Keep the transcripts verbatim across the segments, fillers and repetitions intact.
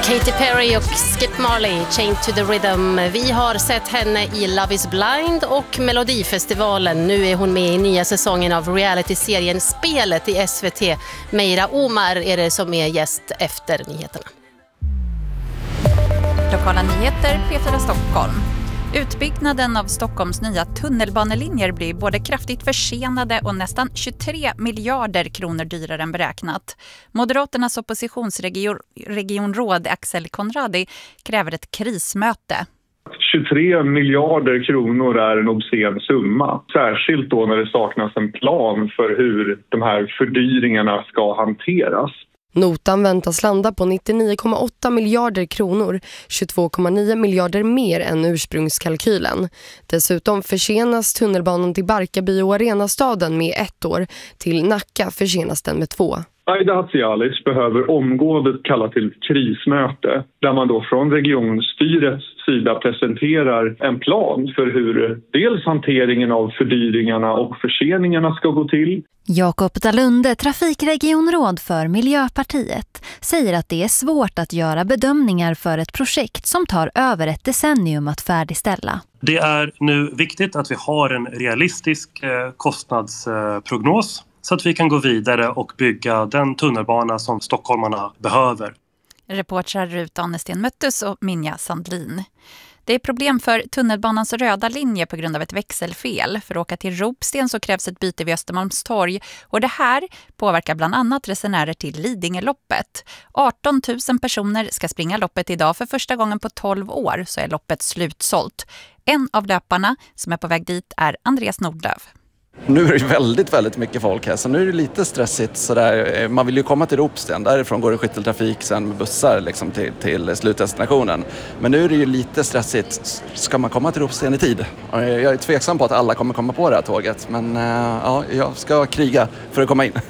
Katy Perry och Skip Marley, Chained to the Rhythm. Vi har sett henne i Love is Blind och Melodifestivalen. Nu är hon med i nya säsongen av reality-serien Spelet i S V T. Meira Omar är det som är gäst efter nyheterna. Lokala nyheter, P fyra Stockholm. Utbyggnaden av Stockholms nya tunnelbanelinjer blir både kraftigt försenade och nästan tjugotre miljarder kronor dyrare än beräknat. Moderaternas oppositionsregionråd Axel Konradi kräver ett krismöte. tjugotre miljarder kronor är en obscen summa. Särskilt då när det saknas en plan för hur de här fördyringarna ska hanteras. Notan väntas landa på nittionio komma åtta miljarder kronor, tjugotvå komma nio miljarder mer än ursprungskalkylen. Dessutom försenas tunnelbanan till Barkarby och Arenastaden med ett år. Till Nacka försenas den med två. Aida Hadzialic behöver omgående kalla till krismöte där man då från regionstyrets sida presenterar en plan för hur dels hanteringen av fördyringarna och förseningarna ska gå till. Jakob Dalunde, trafikregionråd för Miljöpartiet, säger att det är svårt att göra bedömningar för ett projekt som tar över ett decennium att färdigställa. Det är nu viktigt att vi har en realistisk kostnadsprognos så att vi kan gå vidare och bygga den tunnelbana som stockholmarna behöver. Reportrar Rut Anesten Möttes och Minja Sandlin. Det är problem för tunnelbanans röda linje på grund av ett växelfel. För att åka till Ropsten så krävs ett byte vid Östermalmstorg. Och det här påverkar bland annat resenärer till Lidingöloppet. arton tusen personer ska springa loppet idag. För första gången på tolv år så är loppet slutsålt. En av löparna som är på väg dit är Andreas Nordlöf. Nu är det väldigt, väldigt mycket folk här så nu är det lite stressigt sådär. Man vill ju komma till Ropsten, därifrån går det skytteltrafik sen med bussar liksom till, till slutdestinationen. Men nu är det ju lite stressigt, ska man komma till Ropsten i tid? Jag är tveksam på att alla kommer komma på det här tåget men ja, jag ska kriga för att komma in.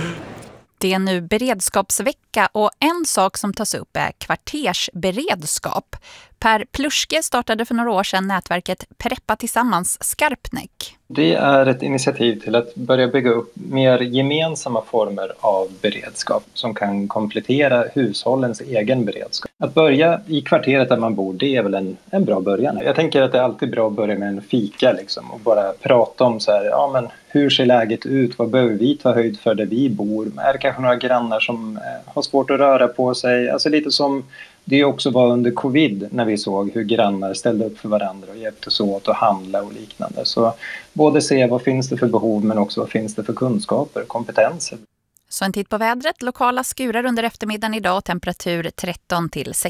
Det är nu beredskapsvecka och en sak som tas upp är kvartersberedskap. Per Pluske startade för några år sedan nätverket Preppa tillsammans Skarpnäck. Det är ett initiativ till att börja bygga upp mer gemensamma former av beredskap som kan komplettera hushållens egen beredskap. Att börja i kvarteret där man bor, det är väl en, en bra början. Jag tänker att det är alltid bra att börja med en fika liksom, och bara prata om så här, ja men hur ser läget ut? Vad behöver vi ta höjd för där vi bor? Är det kanske några grannar som eh, har svårt att röra på sig? Alltså lite som det också var under covid när vi såg hur grannar ställde upp för varandra och hjälptes åt att handla och liknande. Så både se vad finns det för behov men också vad finns det för kunskaper, kompetenser. Så en titt på vädret, lokala skurar under eftermiddagen idag, temperatur tretton till sexton.